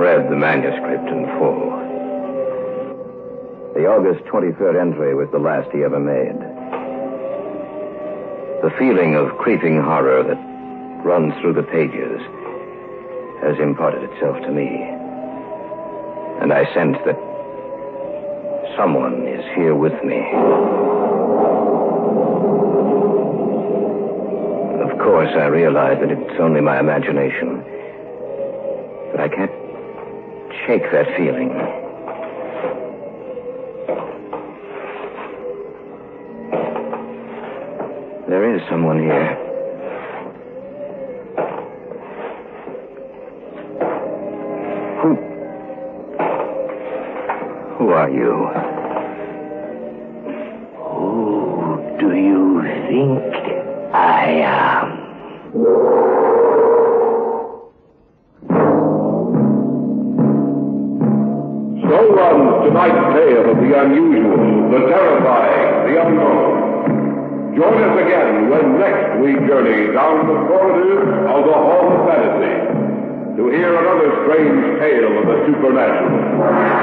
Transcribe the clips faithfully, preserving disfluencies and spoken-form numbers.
read the manuscript in full. The August twenty-third entry was the last he ever made. The feeling of creeping horror that runs through the pages has imparted itself to me. And I sense that someone is here with me. Of course, I realize that it's only my imagination. But I can't shake that feeling. There is someone here. Who... Who are you? Who do you think I am? So runs tonight's tale of the unusual, the terrifying, the unknown. Join us again when next we journey down the corridors of the Hall of Fantasy to hear another strange tale of the supernatural.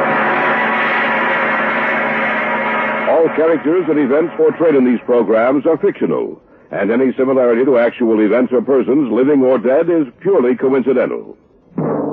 All characters and events portrayed in these programs are fictional, and any similarity to actual events or persons, living or dead, is purely coincidental.